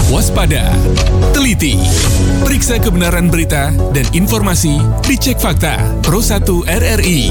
waspada, teliti, periksa kebenaran berita dan informasi di Cek Fakta Pro 1 RRI.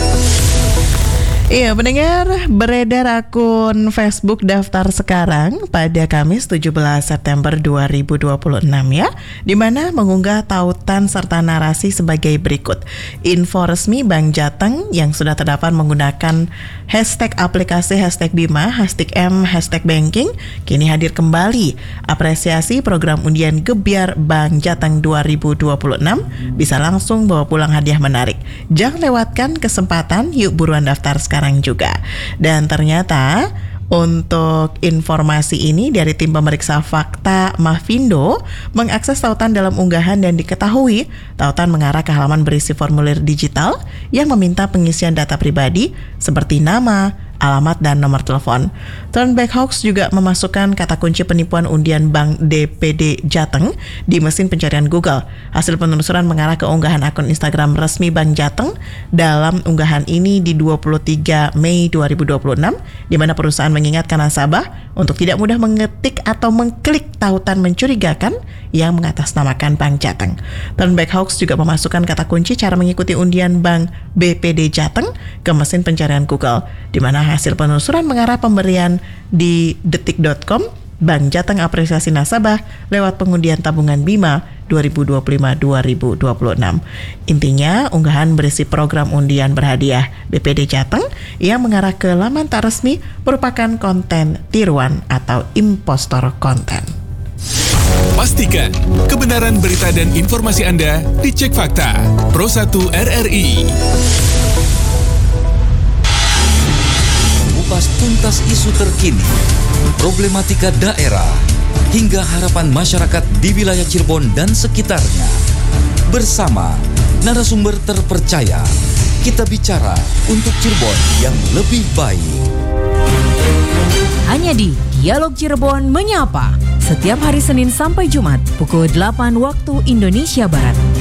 Iya, pendengar, beredar akun Facebook daftar sekarang pada Kamis 17 September 2026 ya, di mana mengunggah tautan serta narasi sebagai berikut. Info resmi Bank Jateng yang sudah terdapat menggunakan hashtag aplikasi #Bima, #M, #banking kini hadir kembali. Apresiasi program undian Gebyar Bank Jateng 2026 bisa langsung bawa pulang hadiah menarik. Jangan lewatkan kesempatan, yuk buruan daftar sekarang juga. Dan ternyata untuk informasi ini dari tim pemeriksa fakta Mafindo mengakses tautan dalam unggahan dan diketahui tautan mengarah ke halaman berisi formulir digital yang meminta pengisian data pribadi seperti nama, alamat, dan nomor telepon. Turnback Hoax juga memasukkan kata kunci penipuan undian Bank DPD Jateng di mesin pencarian Google. Hasil penelusuran mengarah ke unggahan akun Instagram resmi Bank Jateng. Dalam unggahan ini di 23 Mei 2026, di mana perusahaan mengingatkan nasabah untuk tidak mudah mengetik atau mengklik tautan mencurigakan yang mengatasnamakan Bank Jateng. Turnback Hoax juga memasukkan kata kunci cara mengikuti undian Bank BPD Jateng ke mesin pencarian Google, di mana hasil penelusuran mengarah pemberian di detik.com. Bank Jateng apresiasi nasabah lewat pengundian tabungan Bima 2025-2026. Intinya, unggahan berisi program undian berhadiah BPD Jateng yang mengarah ke laman tak resmi merupakan konten tiruan atau impostor konten. Pastikan kebenaran berita dan informasi Anda di Cek Fakta Pro 1 RRI. Kupas tuntas isu terkini, problematika daerah, hingga harapan masyarakat di wilayah Cirebon dan sekitarnya. Bersama narasumber terpercaya, kita bicara untuk Cirebon yang lebih baik. Hanya di Dialog Cirebon Menyapa, setiap hari Senin sampai Jumat pukul 8 waktu Indonesia Barat.